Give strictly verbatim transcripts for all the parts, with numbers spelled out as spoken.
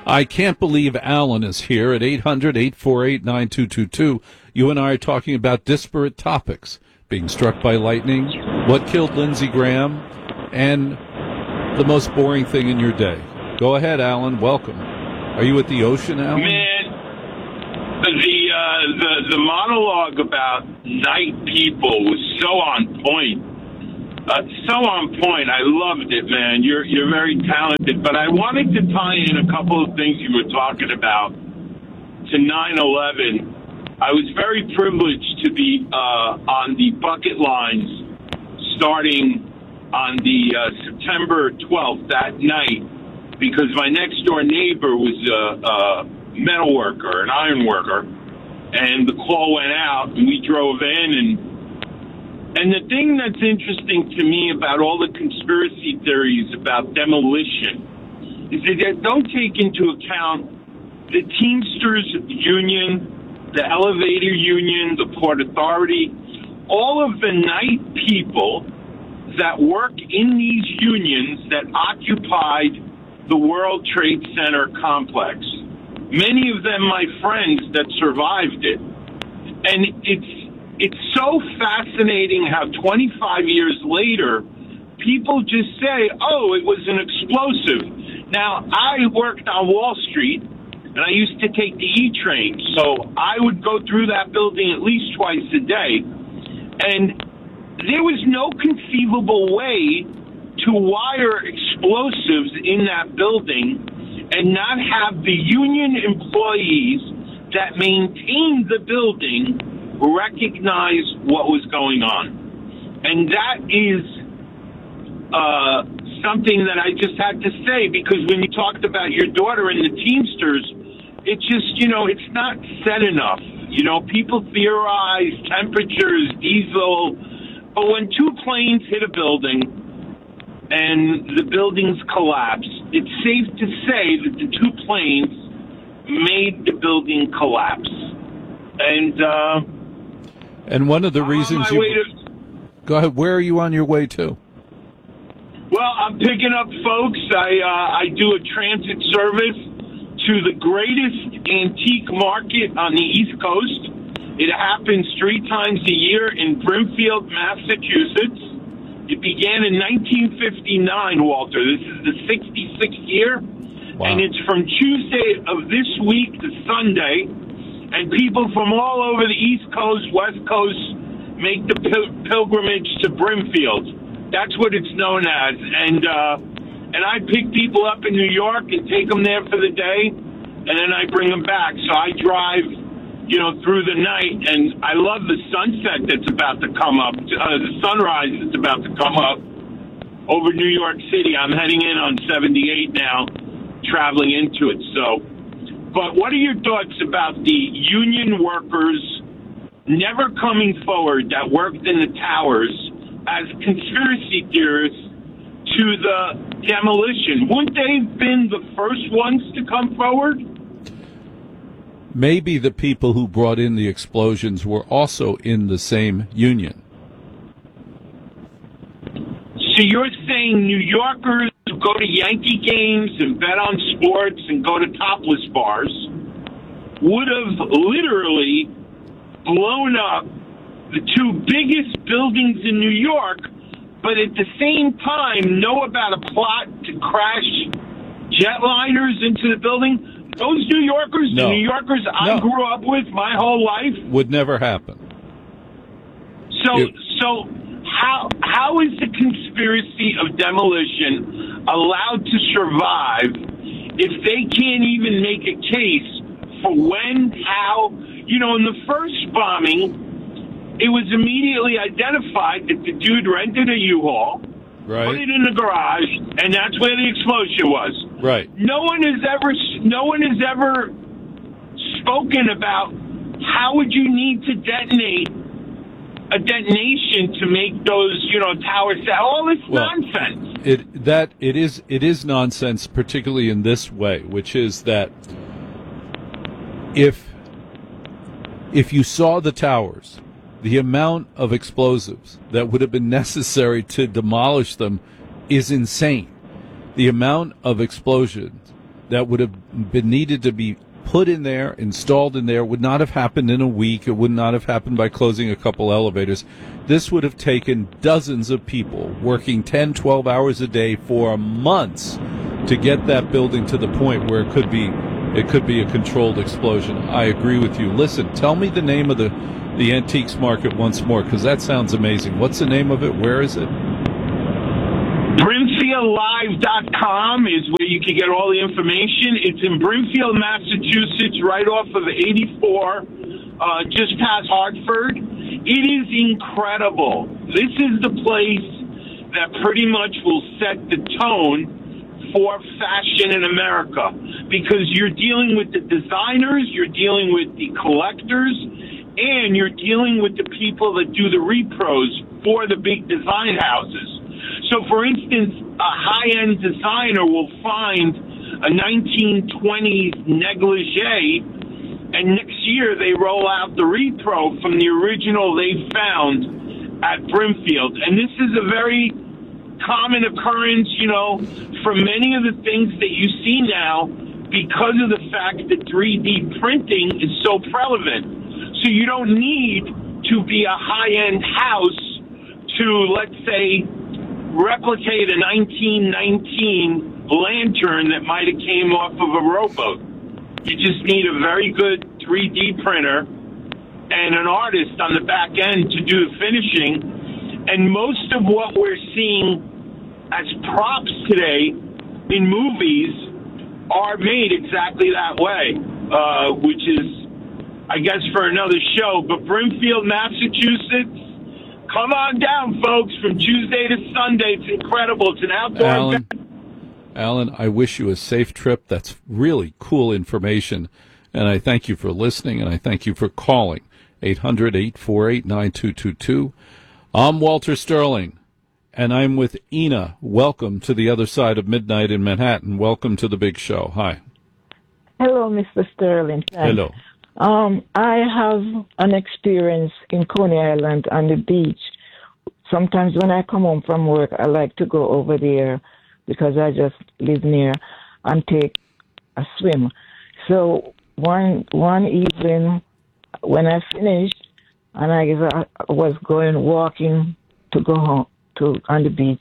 I can't believe Alan is here at eight hundred, eight four eight, nine two two two. You and I are talking about disparate topics. Being struck by lightning, what killed Lindsey Graham, and the most boring thing in your day. Go ahead, Alan. Welcome. Are you at the ocean, Alan? Man, the, uh, the, the monologue about night people was so on point. Uh, so on point. I loved it, man. You're you're very talented. But I wanted to tie in a couple of things you were talking about to nine eleven. I was very privileged to be uh, on the bucket lines starting on the uh, September twelfth that night because my next door neighbor was a, a metal worker, an iron worker, and the call went out and we drove in and And the thing that's interesting to me about all the conspiracy theories about demolition is that they don't take into account the Teamsters Union, the elevator union, the Port Authority, all of the night people that work in these unions that occupied the World Trade Center complex. Many of them my friends that survived it. And it's It's so fascinating how twenty-five years later, people just say, oh, it was an explosive. Now, I worked on Wall Street, and I used to take the E-train, so I would go through that building at least twice a day. And there was no conceivable way to wire explosives in that building and not have the union employees that maintained the building recognize what was going on. And that is uh, something that I just had to say, because when you talked about your daughter and the Teamsters, it's just, you know, it's not said enough. You know, people theorize temperatures, diesel, but when two planes hit a building and the buildings collapse, it's safe to say that the two planes made the building collapse. And, uh, And one of the reasons you... To... Go ahead. Where are you on your way to? Well, I'm picking up folks. I uh, I do a transit service to the greatest antique market on the East Coast. It happens three times a year in Brimfield, Massachusetts. It began in nineteen fifty-nine, Walter. This is the sixty-sixth year. Wow. And it's from Tuesday of this week to Sunday. And people from all over the East Coast, West Coast, make the pil- pilgrimage to Brimfield. That's what it's known as. And uh, and I pick people up in New York and take them there for the day, and then I bring them back. So I drive, you know, through the night, and I love the sunset that's about to come up, uh, the sunrise that's about to come up over New York City. I'm heading in on seventy-eight now, traveling into it. So. But what are your thoughts about the union workers never coming forward that worked in the towers as conspiracy theorists to the demolition? Wouldn't they have been the first ones to come forward? Maybe the people who brought in the explosions were also in the same union. So you're saying New Yorkers who go to Yankee games and bet on sports and go to topless bars would have literally blown up the two biggest buildings in New York, but at the same time know about a plot to crash jetliners into the building? Those New Yorkers, no. the New Yorkers I no. grew up with my whole life, would never happen. So, it- so... How how is the conspiracy of demolition allowed to survive if they can't even make a case for when, how? You know, in the first bombing, it was immediately identified that the dude rented a U-Haul, right, put it in the garage, and that's where the explosion was. Right. No one has ever no one has ever spoken about how would you need to detonate a detonation to make those, you know, towers, all this well, nonsense. It that it is it is nonsense, particularly in this way, which is that if if you saw the towers, the amount of explosives that would have been necessary to demolish them is insane. The amount of explosions that would have been needed to be put in there, installed in there, would not have happened in a week. It would not have happened by closing a couple elevators. This would have taken dozens of people working ten, twelve hours a day for months to get that building to the point where it could be it could be a controlled explosion. I agree with you. Listen, tell me the name of the, the antiques market once more, because that sounds amazing. What's the name of it? Where is it? Brimfield Live dot com is where you can get all the information. It's in Brimfield, Massachusetts, right off of eighty-four, uh, just past Hartford. It is incredible. This is the place that pretty much will set the tone for fashion in America, because you're dealing with the designers, you're dealing with the collectors, and you're dealing with the people that do the repros for the big design houses. So, for instance, a high-end designer will find a nineteen twenties negligee, and next year they roll out the repro from the original they found at Brimfield. And this is a very common occurrence, you know, for many of the things that you see now, because of the fact that three D printing is so prevalent. So you don't need to be a high-end house to, let's say, replicate a nineteen nineteen lantern that might have came off of a rowboat. You just need a very good three D printer and an artist on the back end to do the finishing. And most of what we're seeing as props today in movies are made exactly that way, uh, which is, I guess, for another show. But Brimfield, Massachusetts, come on down, folks, from Tuesday to Sunday. It's incredible. It's an outdoor Alan, event. Alan, I wish you a safe trip. That's really cool information. And I thank you for listening, and I thank you for calling eight hundred, eight four eight, nine two two two. I'm Walter Sterling, and I'm with Ina. Welcome to the other side of midnight in Manhattan. Welcome to the big show. Hi. Hello, Mister Sterling. Thanks. Hello. Um, I have an experience in Coney Island on the beach. Sometimes when I come home from work, I like to go over there because I just live near and take a swim. So one one evening when I finished and I was going walking to go home to on the beach,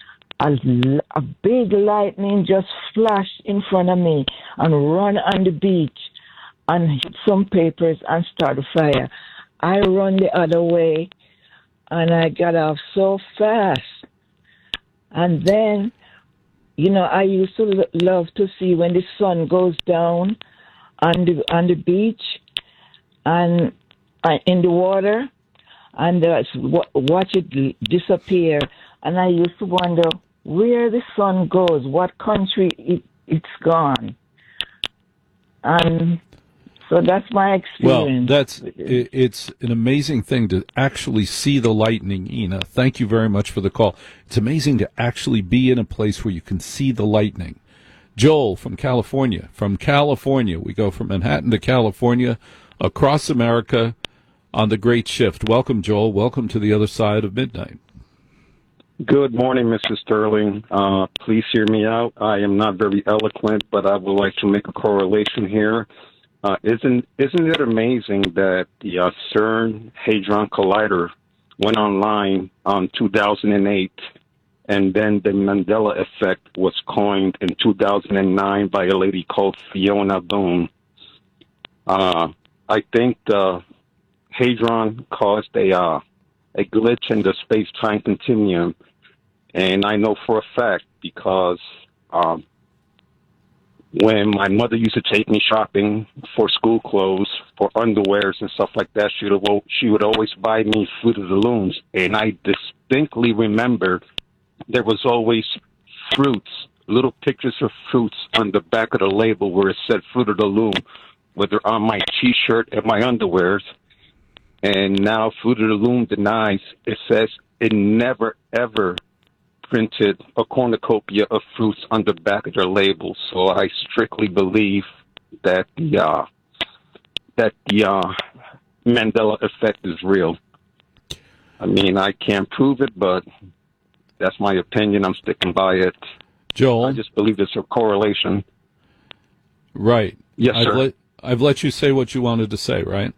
a, a big lightning just flashed in front of me and run on the beach and hit some papers and start a fire. I run the other way, and I got off so fast. And then, you know, I used to lo- love to see when the sun goes down on the on the beach and uh, in the water, and uh, w- watch it disappear. And I used to wonder where the sun goes, what country it, it's gone. And so that's my experience. Well, that's it, it's an amazing thing to actually see the lightning, Ina. Thank you very much for the call. It's amazing to actually be in a place where you can see the lightning. Joel from California. From California, we go from Manhattan to California, across America on the Great Shift. Welcome, Joel. Welcome to the other side of midnight. Good morning, Mister Sterling. Uh, please hear me out. I am not very eloquent, but I would like to make a correlation here. Uh, isn't isn't it amazing that the uh, CERN Hadron Collider went online on two thousand eight, and then the Mandela effect was coined in two thousand nine by a lady called Fiona Boone. Uh, I think the Hadron caused a uh, a glitch in the space-time continuum, and I know for a fact because um, when my mother used to take me shopping for school clothes, for underwears and stuff like that, she would, she would always buy me Fruit of the Looms. And I distinctly remember there was always fruits, little pictures of fruits on the back of the label where it said Fruit of the Loom, whether on my T-shirt and my underwears. And now Fruit of the Loom denies. It says it never, ever printed a cornucopia of fruits on the back of their labels. So I strictly believe that the uh, that the uh, Mandela effect is real. I mean, I can't prove it, but that's my opinion. I'm sticking by it. Joel, I just believe there's a correlation. Right. Yes, I've sir. let, I've let you say what you wanted to say, right?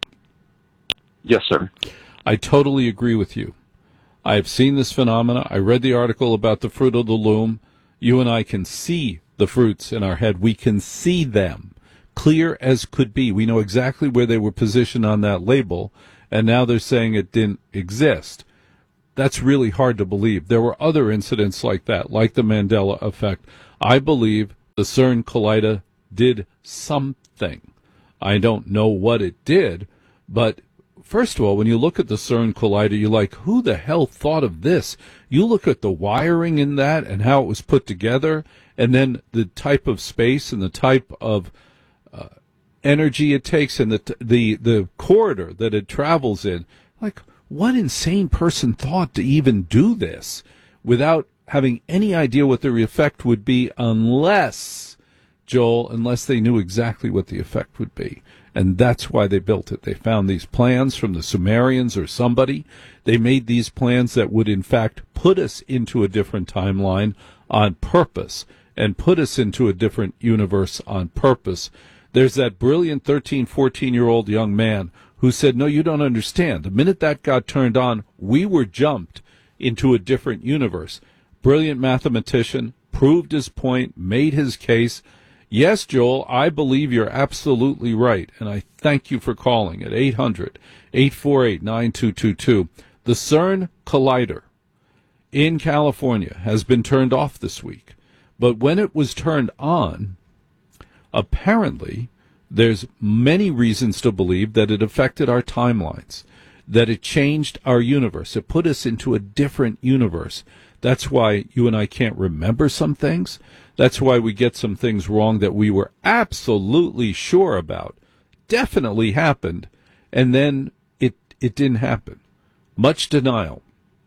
Yes, sir. I totally agree with you. I have seen this phenomena. I read the article about the fruit of the loom. You and I can see the fruits in our head. We can see them, clear as could be. We know exactly where they were positioned on that label, and now they're saying it didn't exist. That's really hard to believe. There were other incidents like that, like the Mandela effect. I believe the CERN Collider did something. I don't know what it did, but first of all, when you look at the CERN Collider, you're like, who the hell thought of this? You look at the wiring in that and how it was put together, and then the type of space and the type of uh, energy it takes and the, the, the corridor that it travels in. Like, what insane person thought to even do this without having any idea what the effect would be unless, Joel, unless they knew exactly what the effect would be. And that's why they built it. They found these plans from the Sumerians or somebody. They made these plans that would, in fact, put us into a different timeline on purpose and put us into a different universe on purpose. There's that brilliant thirteen, fourteen-year-old young man who said, no, you don't understand. The minute that got turned on, we were jumped into a different universe. Brilliant mathematician, proved his point, made his case. Yes, Joel, I believe you're absolutely right, and I thank you for calling at eight hundred, eight four eight, nine two two two. The CERN Collider in California has been turned off this week, but when it was turned on, apparently there's many reasons to believe that it affected our timelines, that it changed our universe. It put us into a different universe. That's why you and I can't remember some things. That's why we get some things wrong that we were absolutely sure about, definitely happened, and then it, it didn't happen. Much denial.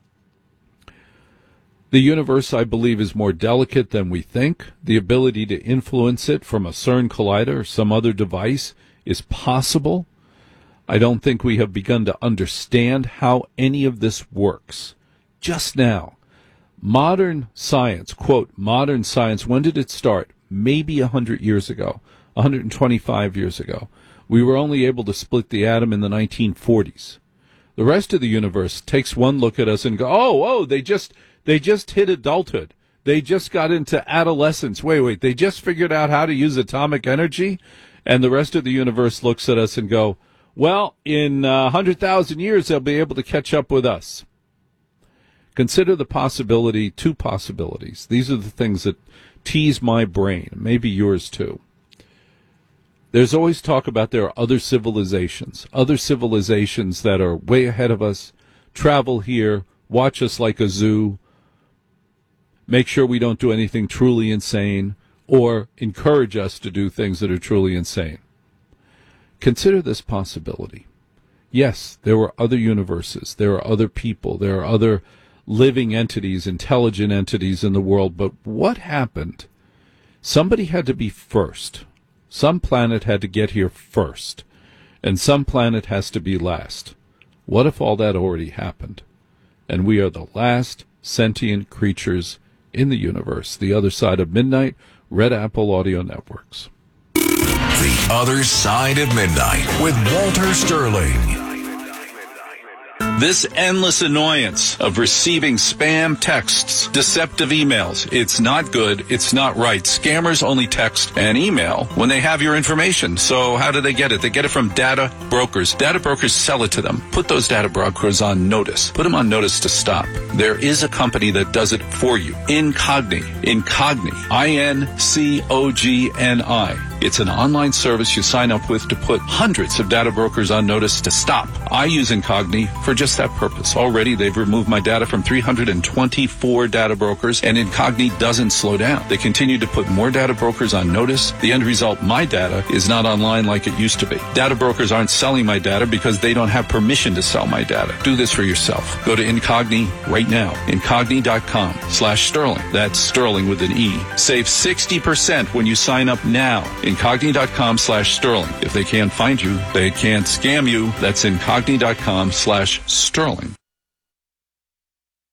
The universe, I believe, is more delicate than we think. The ability to influence it from a CERN Collider or some other device is possible. I don't think we have begun to understand how any of this works. Just now, modern science, quote, modern science, when did it start? Maybe one hundred years ago, one hundred twenty-five years ago. We were only able to split the atom in the nineteen forties. The rest of the universe takes one look at us and go, oh, oh, they just... They just hit adulthood. They just got into adolescence. Wait, wait, they just figured out how to use atomic energy? And the rest of the universe looks at us and go, well, in uh, one hundred thousand years, they'll be able to catch up with us. Consider the possibility, two possibilities. These are the things that tease my brain, maybe yours too. There's always talk about there are other civilizations, other civilizations that are way ahead of us, travel here, watch us like a zoo, make sure we don't do anything truly insane, or encourage us to do things that are truly insane. Consider this possibility. Yes, there were other universes, there are other people, there are other living entities, intelligent entities in the world, but what happened? Somebody had to be first. Some planet had to get here first, and some planet has to be last. What if all that already happened? And we are the last sentient creatures in the universe. The Other Side of Midnight, Red Apple Audio Networks. The Other Side of Midnight with Walter Sterling. This endless annoyance of receiving spam texts, deceptive emails, it's not good, it's not right. Scammers only text and email when they have your information. So how do they get it? They get it from data brokers. Data brokers sell it to them. Put those data brokers on notice. Put them on notice to stop. There is a company that does it for you. Incogni. Incogni. I N C O G N I. It's an online service you sign up with to put hundreds of data brokers on notice to stop. I use Incogni for just that purpose. Already, they've removed my data from three hundred twenty-four data brokers, and Incogni doesn't slow down. They continue to put more data brokers on notice. The end result, my data is not online like it used to be. Data brokers aren't selling my data because they don't have permission to sell my data. Do this for yourself. Go to Incogni right now. Incogni.com slash Sterling. That's Sterling with an E. Save sixty percent when you sign up now. Incogni.com slash Sterling. If they can't find you, they can't scam you. That's Incogni.com slash Sterling.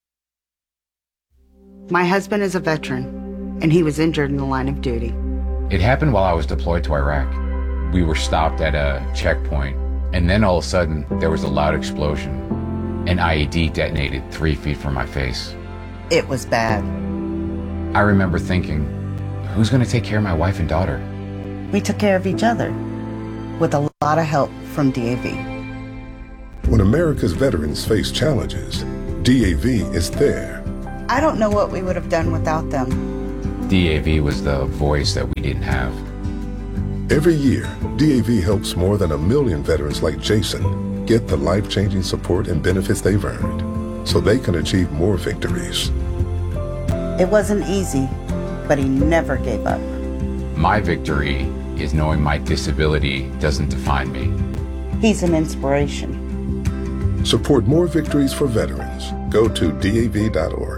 My husband is a veteran, and he was injured in the line of duty. It happened while I was deployed to Iraq. We were stopped at a checkpoint, and then all of a sudden, there was a loud explosion. An I E D detonated three feet from my face. It was bad. I remember thinking, who's going to take care of my wife and daughter? We took care of each other with a lot of help from D A V. When America's veterans face challenges, D A V is there. I don't know what we would have done without them. D A V was the voice that we didn't have. Every year, D A V helps more than a million veterans like Jason get the life-changing support and benefits they've earned so they can achieve more victories. It wasn't easy, but he never gave up. My victory is knowing my disability doesn't define me. He's an inspiration. Support more victories for veterans. Go to D A V dot org.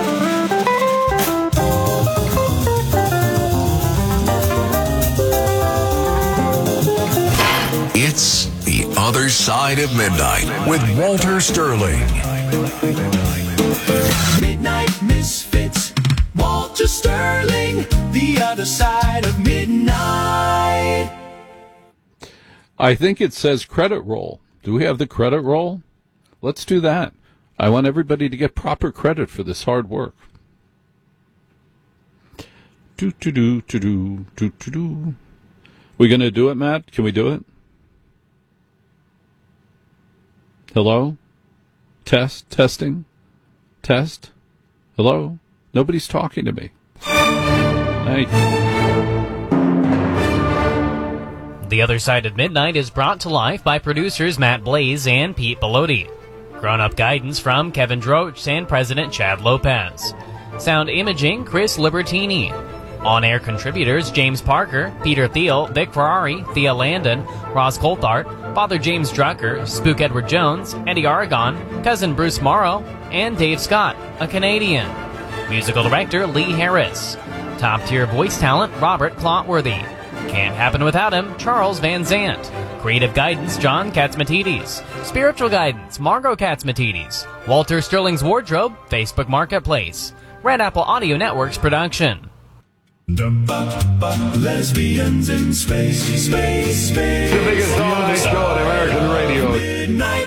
It's The Other Side of Midnight with Walter Sterling. Midnight Misfits, Walter Sterling, The Other Side of Midnight. I think it says credit roll. Do we have the credit roll? Let's do that. I want everybody to get proper credit for this hard work. Do do do do do do do do. We gonna do it, Matt? Can we do it? Hello? Test? Testing? Test? Hello? Nobody's talking to me. Thank you. The Other Side of Midnight is brought to life by producers Matt Blaze and Pete Bellotti. Grown-up guidance from Kevin Droach and President Chad Lopez. Sound imaging, Chris Libertini. On-air contributors, James Parker, Peter Thiel, Vic Ferrari, Thea Landon, Ross Coulthart, Father James Drucker, Spook Edward Jones, Eddie Aragon, Cousin Bruce Morrow, and Dave Scott, a Canadian. Musical director, Lee Harris. Top-tier voice talent, Robert Clotworthy. Can't happen without him, Charles Van Zant. Creative guidance, John Katzmatidis. Spiritual guidance, Margot Katzmatidis. Walter Sterling's Wardrobe, Facebook Marketplace. Red Apple Audio Network's production. Lesbians in space, space, space. The biggest holiday show on American radio. Midnight.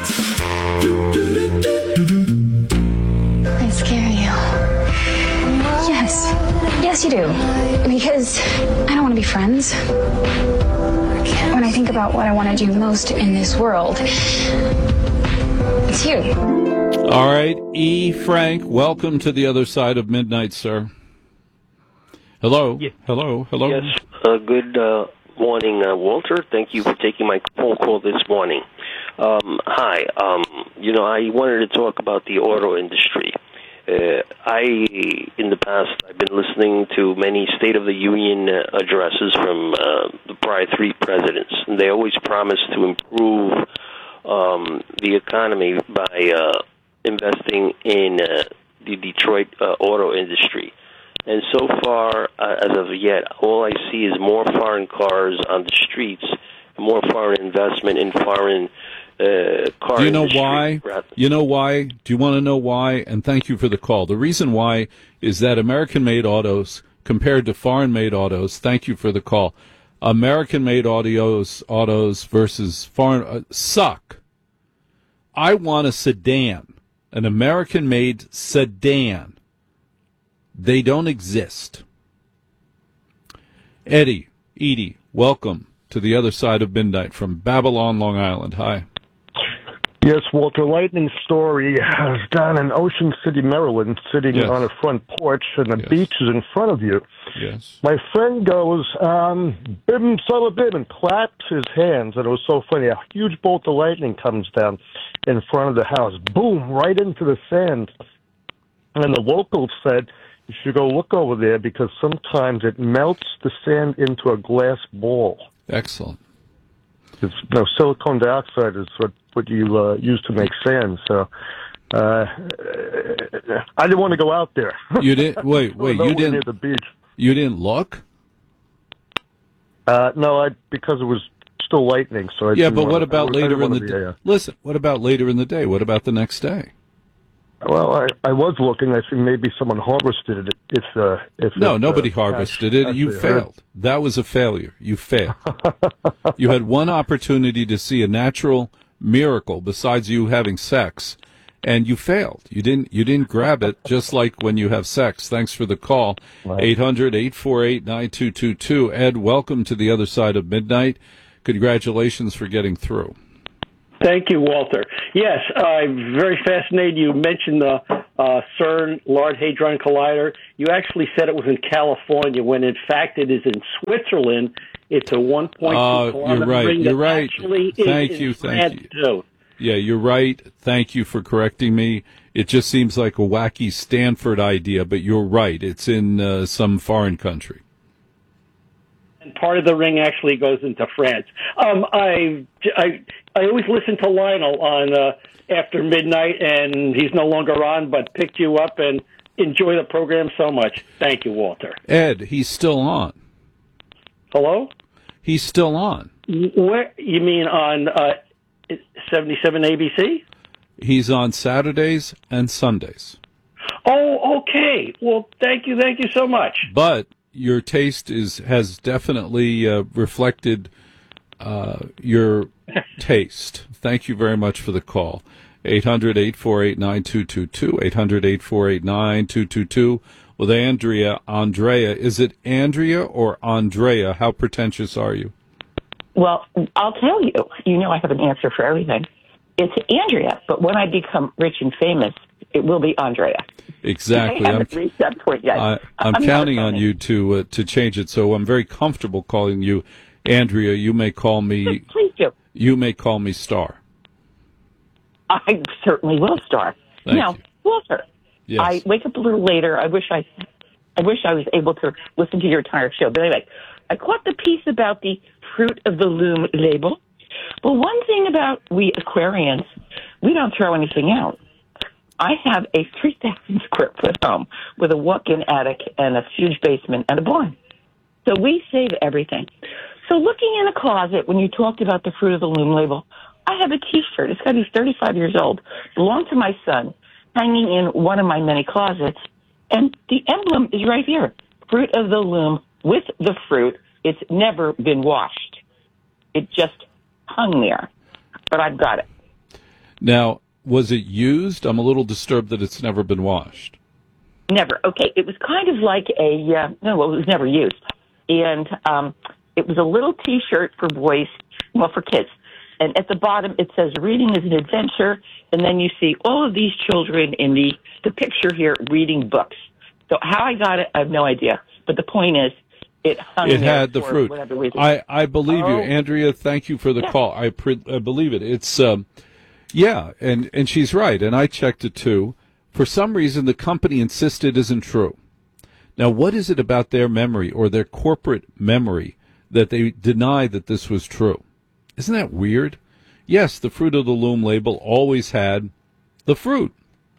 I scare you. Yes. Yes, you do. Because I don't want to be friends. When I think about what I want to do most in this world, it's you. All right, E. Frank, welcome to the Other Side of Midnight, sir. Hello. Yeah. Hello. Hello. Yes. Uh, good uh, morning, uh, Walter. Thank you for taking my phone call this morning. Um, hi. Um, you know, I wanted to talk about the auto industry. Uh, I, in the past, I've been listening to many State of the Union uh, addresses from uh, the prior three presidents, and they always promise to improve um, the economy by uh, investing in uh, the Detroit uh, auto industry. And so far, uh, as of yet, all I see is more foreign cars on the streets, and more foreign investment in foreign uh, cars. Do you know why? You know why? Do you want to know why? And thank you for the call. The reason why is that American-made autos, compared to foreign-made autos, thank you for the call, American-made autos, autos versus foreign, uh, suck. I want a sedan, an American-made sedan. They don't exist. Eddie, Edie, welcome to the Other Side of Midnight from Babylon, Long Island. Hi. Yes, Walter, lightning story. I was down in Ocean City, Maryland, sitting Yes. on a front porch, and the Yes. beach is in front of you. Yes. My friend goes, um, bim, sala bim, and claps his hands, and it was so funny. A huge bolt of lightning comes down in front of the house. Boom, right into the sand. And the locals said, you should go look over there because sometimes it melts the sand into a glass ball. Excellent. It's, you know, silicone dioxide is what, what you uh, use to make sand. So uh, I didn't want to go out there. You didn't wait. Wait. Nowhere You didn't. near the beach. You didn't look. Uh, no, I because it was still lightning. So I Yeah, didn't but wanna, what about I, later I in the be, day? yeah. Listen. What about later in the day? What about the next day? Well, I, I was looking. I think maybe someone harvested it. If uh, if No, it, nobody uh, harvested it. You actually failed. That was a failure. You failed. You had one opportunity to see a natural miracle besides you having sex, and you failed. You didn't. You didn't grab it. Just like when you have sex. Thanks for the call. Eight hundred eight four eight nine two two two. Ed, welcome to the other side of midnight. Congratulations for getting through. Thank you, Walter. Yes, I'm very fascinated. You mentioned the uh, CERN Large Hadron Collider. You actually said it was in California, when in fact it is in Switzerland. It's a one point two Uh, kilometer you're right. ring You're that right. actually is Thank in you. France, Thank you. too. Yeah, you're right. Thank you for correcting me. It just seems like a wacky Stanford idea, but you're right. It's in uh, some foreign country. And part of the ring actually goes into France. Um, I, I, I always listen to Lionel on uh, after midnight, and he's no longer on, but picked you up and enjoy the program so much. Thank you, Walter. Ed, he's still on. Hello? He's still on. Where you mean on uh, seventy-seven A B C? He's on Saturdays and Sundays. Oh, okay. Well, thank you, thank you so much. But your taste is has definitely uh, reflected uh, your taste. Thank you very much for the call. eight hundred eight four eight nine two two two, eight hundred eight four eight nine two two two. With Andrea, Andrea. Is it Andrea or Andrea? How pretentious are you? Well, I'll tell you. You know I have an answer for everything. It's Andrea, but when I become rich and famous, it will be Andrea. Exactly. I haven't I'm, reached that point yet. I, I'm, I'm counting not on you to uh, to change it, so I'm very comfortable calling you Andrea. You may call me. Please do. You may call me Star. I certainly will, Star. Thank now, you. Walter, Yes. I wake up a little later. I wish I, I wish I was able to listen to your entire show. But anyway, I caught the piece about the Fruit of the Loom label. Well, one thing about we Aquarians, we don't throw anything out. I have a three thousand square foot home with a walk-in attic and a huge basement and a barn. So we save everything. So looking in a closet, when you talked about the Fruit of the Loom label, I have a T-shirt. It's got to be thirty-five years old. Belonged to my son, hanging in one of my many closets. And the emblem is right here. Fruit of the Loom with the fruit. It's never been washed. It just hung there. But I've got it. Now, was it used? I'm a little disturbed that it's never been washed. Never. Okay, it was kind of like a, uh, no, well, it was never used. And um, it was a little T-shirt for boys, well, for kids. And at the bottom, it says, reading is an adventure. And then you see all of these children in the, the picture here reading books. So how I got it, I have no idea. But the point is, it hung It there had the for fruit. whatever reason. I, I believe you, Oh. Andrea. Thank you for the Yeah. call. I, pre- I believe it. It's, um, yeah, and, and she's right. And I checked it too. For some reason, the company insisted isn't true. Now, what is it about their memory or their corporate memory that they deny that this was true? Isn't that weird? Yes, the Fruit of the Loom label always had the fruit.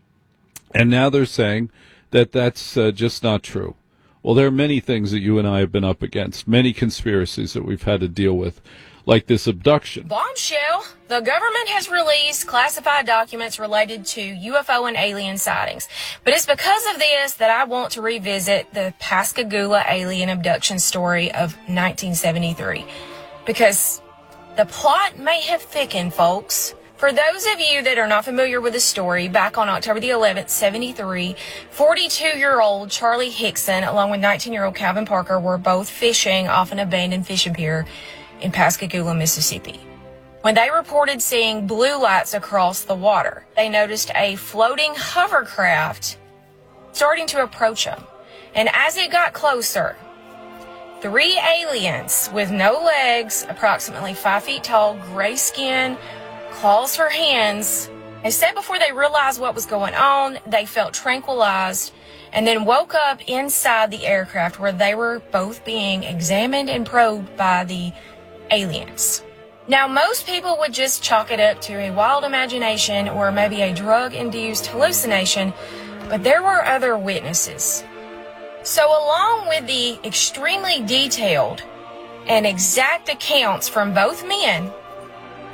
And now they're saying that that's uh, just not true. Well, there are many things that you and I have been up against, many conspiracies that we've had to deal with, like this abduction. Bombshell. The government has released classified documents related to U F O and alien sightings. But it's because of this that I want to revisit the Pascagoula alien abduction story of nineteen seventy-three. Because the plot may have thickened, folks. For those of you that are not familiar with the story, back on October the eleventh, seventy-three, forty-two-year-old Charlie Hickson, along with nineteen-year-old Calvin Parker, were both fishing off an abandoned fishing pier in Pascagoula, Mississippi. When they reported seeing blue lights across the water, they noticed a floating hovercraft starting to approach them. And as it got closer, three aliens with no legs, approximately five feet tall, gray skin, claws for hands. They said before they realized what was going on, they felt tranquilized and then woke up inside the aircraft where they were both being examined and probed by the aliens. Now, most people would just chalk it up to a wild imagination or maybe a drug-induced hallucination, but there were other witnesses. So along with the extremely detailed and exact accounts from both men,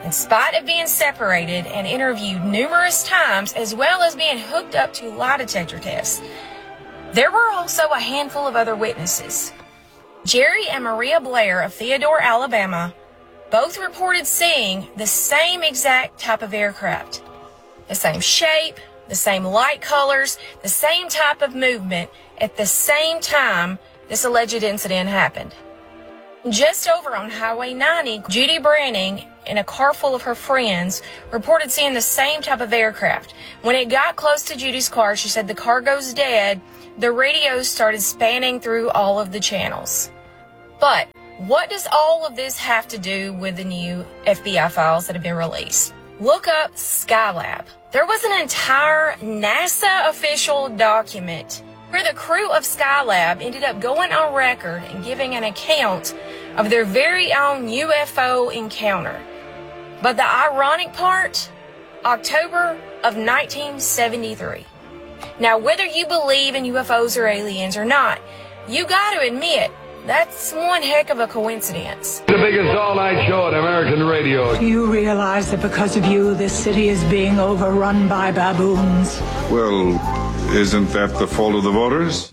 In spite of being separated and interviewed numerous times, as well as being hooked up to lie detector tests, there were also a handful of other witnesses. Jerry and Maria Blair of Theodore, Alabama, both reported seeing the same exact type of aircraft. The same shape, the same light colors, the same type of movement at the same time this alleged incident happened. Just over on Highway ninety, Judy Branning and a car full of her friends reported seeing the same type of aircraft. When it got close to Judy's car, she said the car goes dead. The radios started spanning through all of the channels. But what does all of this have to do with the new F B I files that have been released? Look up Skylab. There was an entire NASA official document where the crew of Skylab ended up going on record and giving an account of their very own U F O encounter. But the ironic part, October of nineteen seventy-three. Now, whether you believe in U F Os or aliens or not, you got to admit, that's one heck of a coincidence. The biggest all-night show on American radio. Do you realize that because of you, this city is being overrun by baboons? Well, isn't that the fault of the voters?